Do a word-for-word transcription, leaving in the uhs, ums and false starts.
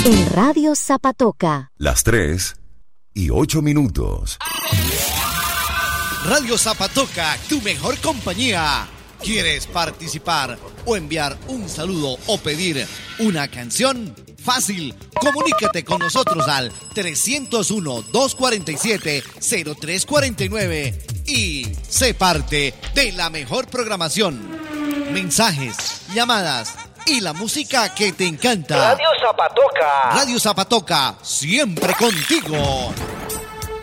En Radio Zapatoca. Las tres y ocho minutos. Radio Zapatoca, tu mejor compañía. ¿Quieres participar o enviar un saludo o pedir una canción? Fácil, comunícate con nosotros al trescientos uno, doscientos cuarenta y siete, cero tres cuarenta y nueve y sé parte de la mejor programación. Mensajes, llamadas y la música que te encanta. Radio Zapatoca. Radio Zapatoca, siempre contigo.